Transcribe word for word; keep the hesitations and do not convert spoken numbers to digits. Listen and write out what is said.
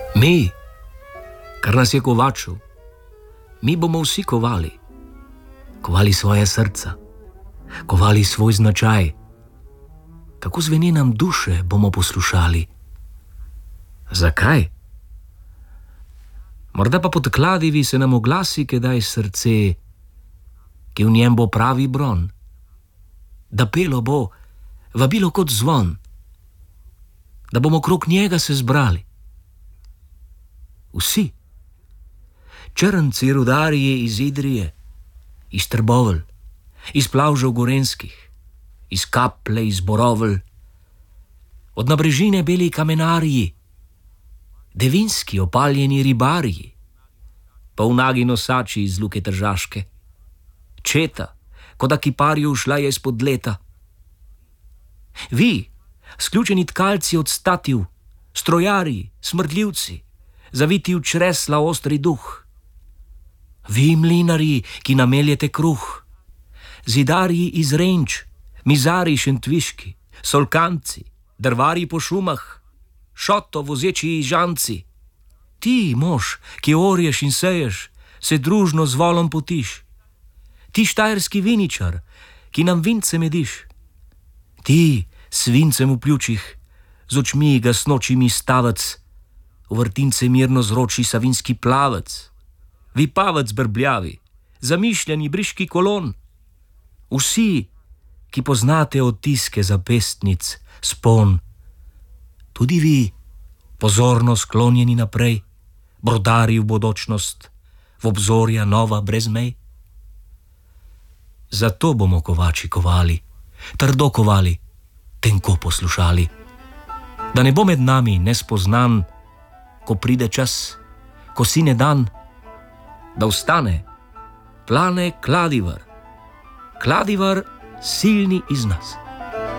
Mi, kar nas je kovačev, mi bomo vsi kovali. Kovali svoje srca, kovali svoj značaj. Kako zveni nam duše, bomo poslušali. Zakaj? Morda pa pod kladivi se nam oglasi kdaj srce, ki v njem bo pravi bron, da pelo bo, vabilo kot zvon, da bomo krog njega se zbrali. Vsi, črnci rudarji iz Idrije, iz Trbovelj, iz Plavžev gorenskih, iz Kaple, iz Borovelj, od nabrežine beli kamenarji, devinski opaljeni ribarji, polnagi nosači iz Luke Tržaške, četa, kot da kiparju šla je izpod leta. Vi, sključeni tkalci od stativ, strojarji, smrdljivci, zaviti v čresla ostri duh. Vi, mlinarji, ki nameljete kruh, zidarji iz Renč, mizari šentviški, solkanci, drvarji po šumah, šoto vozeči žanci. Ti, mož, ki orješ in seješ, se družno z volom potiš. Ti, štajerski viničar, ki nam vince mediš. Ti, s vincem v pljučih, z očmi gasnočimi stavec, v vrtince mirno zroči savinski plavec. Vi, pavec brbljavi, zamišljeni briški kolon. Vsi, ki poznate odtiske zapestnic, spon. Tudi vi, pozorno sklonjeni naprej, brodari v bodočnost, v obzorja nova brez mej. Zato bomo kovači kovali, trdo kovali, tenko poslušali, da ne bo med nami nespoznan, ko pride čas, ko sine dan, da vstane, plane kladivar, kladivar silni iz nas.